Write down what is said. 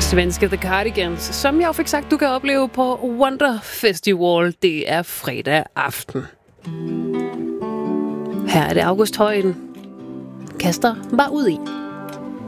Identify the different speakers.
Speaker 1: Svenske The Cardigans, som jeg fik sagt, du kan opleve på Wonder Festival. Det er fredag aften. Her er det August Højen. Kaster bare ud i.